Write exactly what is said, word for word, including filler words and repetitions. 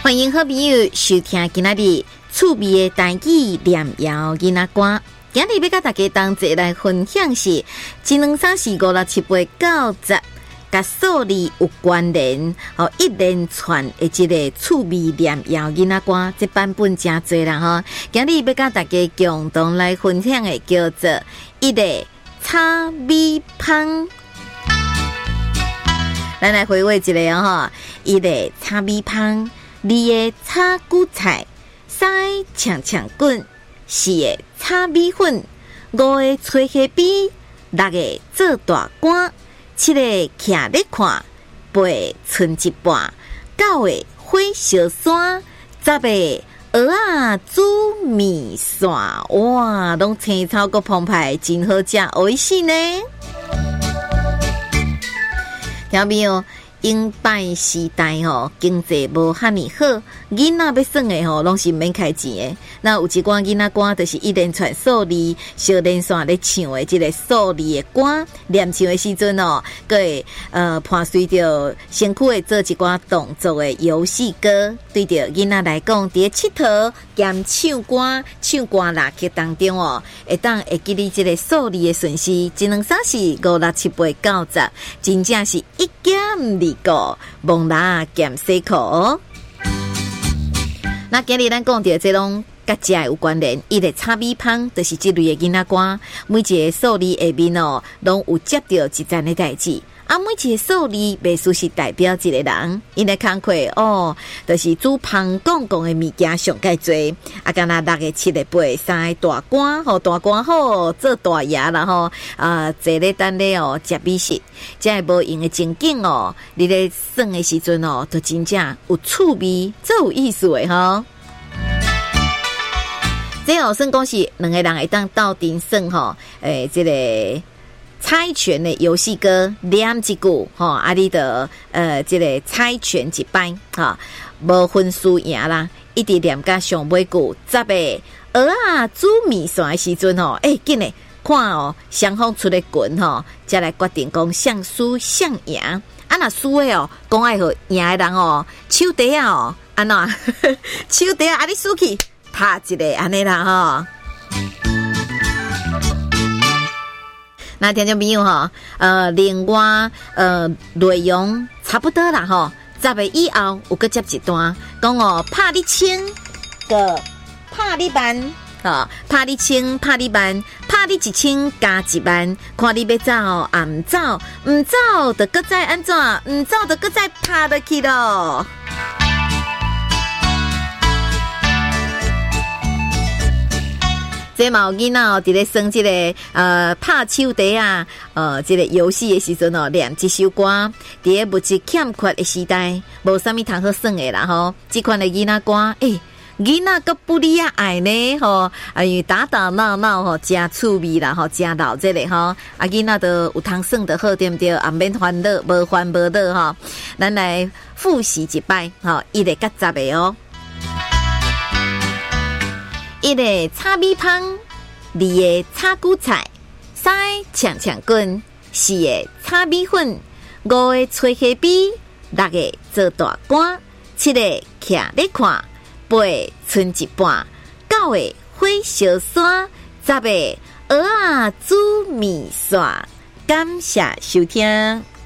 欢迎好朋友收听今仔日趣味的台语念谣囡仔歌。今日要甲大家同齐来分享是一两三四五六七八九十，甲数字有关联，吼一连串的一个趣味念谣囡仔歌，这版本真多啦吼。今日要甲大家共同来分享的叫做一个炒米香。咱来回味一下吼，一个炒米香。二个炒韭菜，三个呛呛滚，四个炒米粉，五个吹虾米，六个做大官，七个徛咧看，八个剩一半，九个火烧山，十个蚵仔煮面线，哇，拢青草个澎湃，真好食，美味死呢！听到没有？英拜时代吼，经济无遐尼好，囡仔要耍的吼，拢是免开钱的。那有一寡囡仔歌，就是一连串数字小连线咧唱的，即个数字的歌，念唱的时阵哦，佮会呃伴随着身躯会做一寡动作的游戏歌，对着囡仔来讲，伫佚佗兼唱歌、唱歌啦曲当中哦，会当会记哩即个数字的顺序，一两三四五六七八九十，真正是一减二。个蒙拉减西口，那今日咱讲到这种甲食有关联，伊个炒米香就是这类的囡仔歌，每一个数字下面哦，拢有接到一件的代志。啊，每一个数字袂输是代表一个人，因为工课哦，就是煮香讲讲的物件上介多。啊，敢若六个、七个、八个、三个大官吼，大官好做大爷啦吼，啊，坐咧等咧哦，食美食，这系无用的情景哦。你咧算的时阵哦，都真正有趣味，这有意思的吼。这哦算讲是两个人会当斗阵算吼，诶、欸，这个。猜拳的游戏歌念一句吼，啊你的呃这个猜拳一摆哈，无分输赢啦，一直念甲上尾句，十个蚵仔煮面线的时阵吼，诶、欸，紧嘞看哦，双方出来滚吼，才来决定讲谁输谁赢。啊若输的哦，讲爱互赢的人哦，手底啊哦，安怎手底啊，啊你输去拍一个安尼啦吼。那听众朋友哈，呃，另外呃内容差不多啦吼，十个以后有个接一段，讲哦，拍你千个，拍你万啊，拍你千，拍你万，拍你一千加一万，看你要走啊唔走，唔走就搁再安怎，唔走就搁再拍落去咯。这嘛有囡仔哦，伫咧耍即个呃拍手笛啊，呃，即个游戏的时阵哦，念一首歌，伫咧物质欠缺的时代，无啥物通好耍的啦吼。即款的囡仔歌，诶、欸，囡仔个不离啊爱呢吼，哎呦打打闹闹吼，真趣味啦吼，真闹这个吼，啊囡仔都有通耍得好对不对？啊免烦恼，无烦无恼吼。咱来复习一摆吼，一个甲十个哦。一个炒米香，二个炒韭菜，三个呛呛滚，四个炒米粉，五个吹虾米，六个做大官，七个徛咧看，八个剩一半，九个火烧山，十个蚵仔煮面线。感谢收听。